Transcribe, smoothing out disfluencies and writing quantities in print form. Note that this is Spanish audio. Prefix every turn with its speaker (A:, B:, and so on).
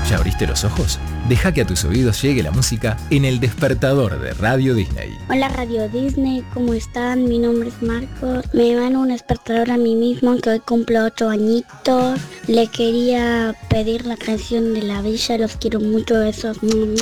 A: ¿Ya abriste los ojos? Deja que a tus oídos llegue la música en El Despertador de Radio Disney.
B: Hola Radio Disney, ¿cómo están? Mi nombre es Marcos. Me mando un despertador a mí mismo que hoy cumplo 8 añitos. Le quería pedir la canción de La Villa, los quiero mucho, besos.